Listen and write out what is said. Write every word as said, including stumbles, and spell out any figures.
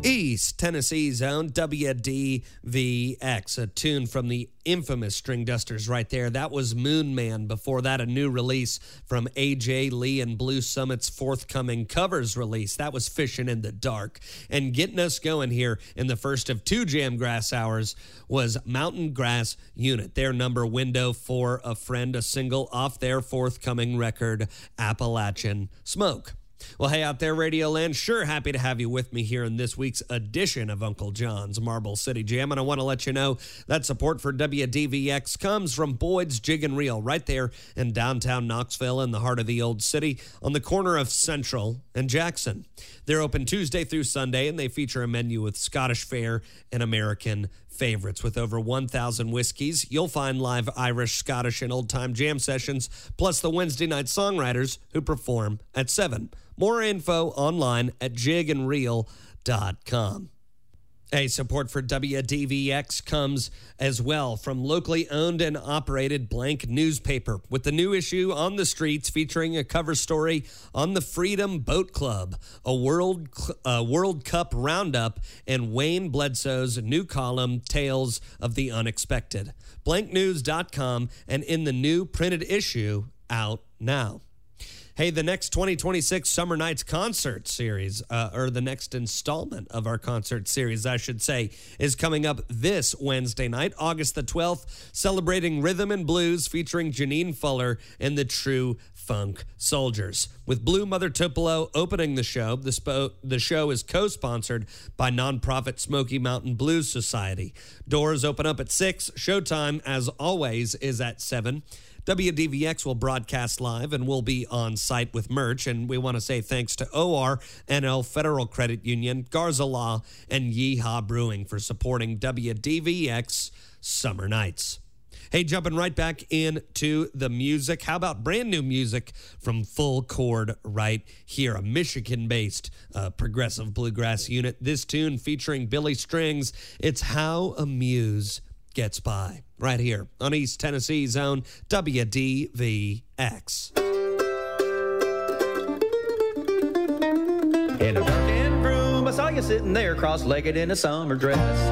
East Tennessee's own W D V X, a tune from the infamous String Dusters right there. That was Moon Man. Before that, a new release from A J Lee and Blue Summit's forthcoming covers release. That was Fishing in the Dark. And getting us going here in the first of two Jam Grass Hours was Mountain Grass Unit, their number Window for a Friend, a single off their forthcoming record, Appalachian Smoke. Well, hey, out there, Radio Land, sure happy to have you with me here in this week's edition of Uncle John's Marble City Jam. And I want to let you know that support for W D V X comes from Boyd's Jig and Reel right there in downtown Knoxville in the heart of the old city on the corner of Central and Jackson. They're open Tuesday through Sunday, and they feature a menu with Scottish fare and American favorites. With over one thousand whiskeys, you'll find live Irish, Scottish, and old-time jam sessions, plus the Wednesday night songwriters who perform at seven. More info online at jig and reel dot com. Hey, support for W D V X comes as well from locally owned and operated Blank Newspaper, with the new issue on the streets featuring a cover story on the Freedom Boat Club, a World uh, World Cup roundup, and Wayne Bledsoe's new column, Tales of the Unexpected. blank news dot com, and in the new printed issue out now. Hey, the next twenty twenty-six Summer Nights concert series, uh, or the next installment of our concert series, I should say, is coming up this Wednesday night, August the twelfth, celebrating rhythm and blues featuring Janine Fuller and the True Funk Soldiers. With Blue Mother Tupelo opening the show, the, spo- the show is co-sponsored by nonprofit Smoky Mountain Blues Society. Doors open up at six. Showtime, as always, is at seven. W D V X will broadcast live and will be on site with merch, and we want to say thanks to O R N L Federal Credit Union, Garza Law, and Yeehaw Brewing for supporting W D V X Summer Nights. Hey, jumping right back into the music. How about brand new music from Full Chord right here, a Michigan-based uh, progressive bluegrass unit. This tune featuring Billy Strings, it's How a Muse Gets By, right here on East Tennessee's own W D V X. In a darkened room, I saw you sitting there cross-legged in a summer dress.